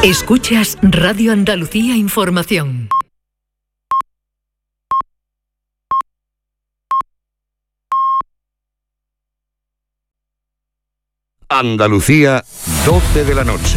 Escuchas Radio Andalucía Información. Andalucía, 12 de la noche.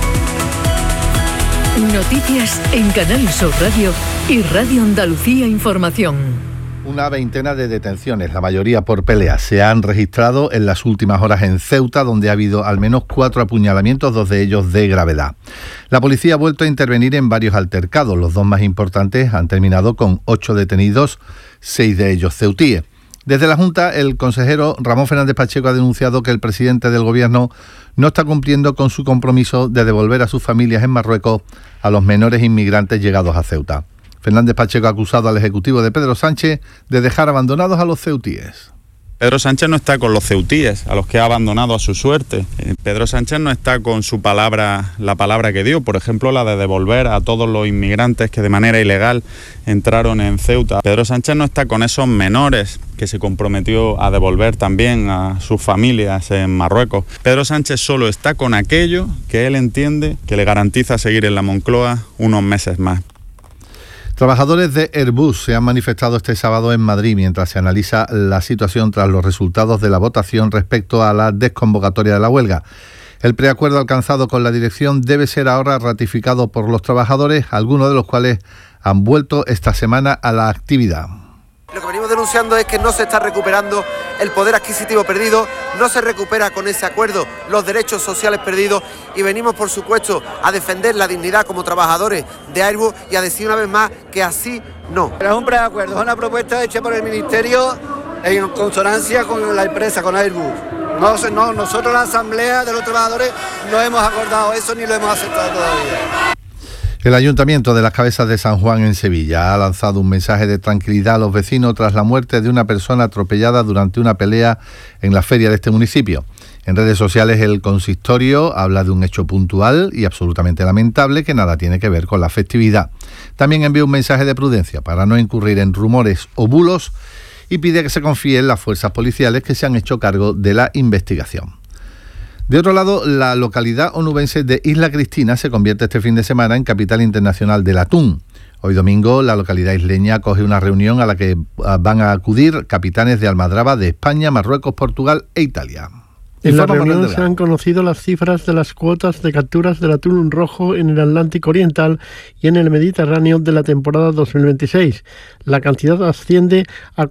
Noticias en Canal Sur Radio y Radio Andalucía Información. Una veintena de detenciones, la mayoría por peleas, se han registrado en las últimas horas en Ceuta, donde ha habido al menos 4 apuñalamientos, 2 de ellos de gravedad. La policía ha vuelto a intervenir en varios altercados. Los 2 más importantes han terminado con 8 detenidos, 6 de ellos ceutíes. Desde la Junta, el consejero Ramón Fernández Pacheco ha denunciado que el presidente del Gobierno no está cumpliendo con su compromiso de devolver a sus familias en Marruecos a los menores inmigrantes llegados a Ceuta. Fernández Pacheco ha acusado al Ejecutivo de Pedro Sánchez de dejar abandonados a los ceutíes. Pedro Sánchez no está con los ceutíes, a los que ha abandonado a su suerte. Pedro Sánchez no está con su palabra, la palabra que dio, por ejemplo, la de devolver a todos los inmigrantes que de manera ilegal entraron en Ceuta. Pedro Sánchez no está con esos menores que se comprometió a devolver también a sus familias en Marruecos. Pedro Sánchez solo está con aquello que él entiende que le garantiza seguir en la Moncloa unos meses más. Trabajadores de Airbus se han manifestado este sábado en Madrid mientras se analiza la situación tras los resultados de la votación respecto a la desconvocatoria de la huelga. El preacuerdo alcanzado con la dirección debe ser ahora ratificado por los trabajadores, algunos de los cuales han vuelto esta semana a la actividad. Lo que venimos denunciando es que no se está recuperando el poder adquisitivo perdido, no se recupera con ese acuerdo los derechos sociales perdidos y venimos, por supuesto, a defender la dignidad como trabajadores de Airbus y a decir una vez más que así no. Es un preacuerdo, es una propuesta hecha por el Ministerio en consonancia con la empresa, con Airbus. Nosotros, la Asamblea de los Trabajadores, no hemos acordado eso ni lo hemos aceptado todavía. El Ayuntamiento de las Cabezas de San Juan en Sevilla ha lanzado un mensaje de tranquilidad a los vecinos tras la muerte de una persona atropellada durante una pelea en la feria de este municipio. En redes sociales el consistorio habla de un hecho puntual y absolutamente lamentable que nada tiene que ver con la festividad. También envía un mensaje de prudencia para no incurrir en rumores o bulos y pide que se confíe en las fuerzas policiales que se han hecho cargo de la investigación. De otro lado, la localidad onubense de Isla Cristina se convierte este fin de semana en capital internacional del atún. Hoy domingo, la localidad isleña acoge una reunión a la que van a acudir capitanes de almadraba de España, Marruecos, Portugal e Italia. En la reunión se han conocido las cifras de las cuotas de capturas del atún rojo en el Atlántico Oriental y en el Mediterráneo de la temporada 2026. La cantidad asciende a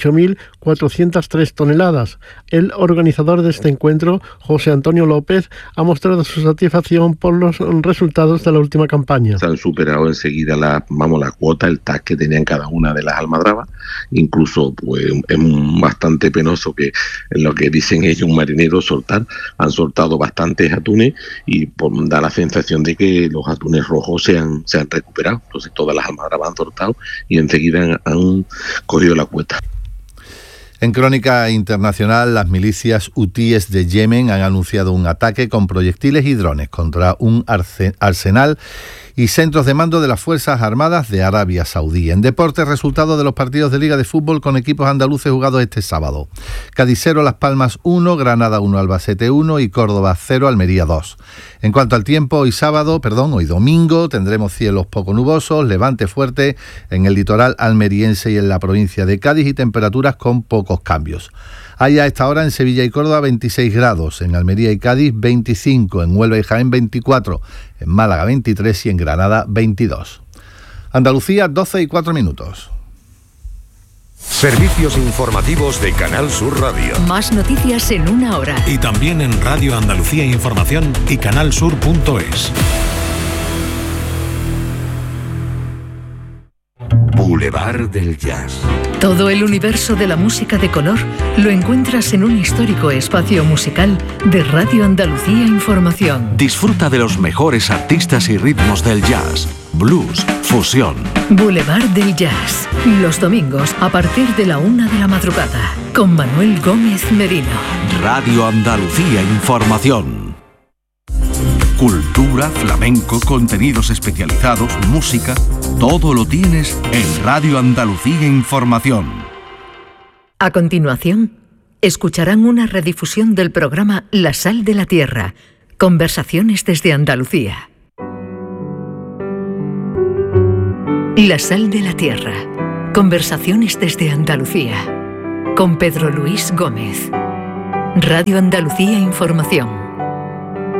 48.403 toneladas. El organizador de este encuentro, José Antonio López, ha mostrado su satisfacción por los resultados de la última campaña. Se han superado enseguida la cuota, el TAC que tenían cada una de las almadrabas. Incluso pues es bastante penoso que lo que dicen ellos, un marinero, han soltado bastantes atunes y da la sensación de que los atunes rojos se han recuperado. Entonces todas las almadrabas han soltado y enseguida han cogido la cuota. En crónica internacional, las milicias hutíes de Yemen han anunciado un ataque con proyectiles y drones contra un arsenal y centros de mando de las Fuerzas Armadas de Arabia Saudí. En deportes, resultado de los partidos de Liga de Fútbol con equipos andaluces jugados este sábado. Cádiz 0, Las Palmas 1, Granada 1, Albacete 1 y Córdoba 0, Almería 2. En cuanto al tiempo, hoy domingo, tendremos cielos poco nubosos, levante fuerte en el litoral almeriense y en la provincia de Cádiz y temperaturas con pocos cambios. Hay a esta hora en Sevilla y Córdoba 26 grados, en Almería y Cádiz 25, en Huelva y Jaén 24, en Málaga 23 y en Granada 22. Andalucía, 12:04. Servicios informativos de Canal Sur Radio. Más noticias en una hora. Y también en Radio Andalucía Información y canalsur.es. Boulevard del Jazz. Todo el universo de la música de color lo encuentras en un histórico espacio musical de Radio Andalucía Información. Disfruta de los mejores artistas y ritmos del jazz, blues, fusión. Boulevard del Jazz, los domingos a partir de la 1 de la madrugada, con Manuel Gómez Merino. Radio Andalucía Información. Cultura, flamenco, contenidos especializados, música, todo lo tienes en Radio Andalucía Información. A continuación, escucharán una redifusión del programa La Sal de la Tierra, conversaciones desde Andalucía. La sal de la tierra. Conversaciones desde Andalucía. Con Pedro Luis Gómez. Radio Andalucía Información.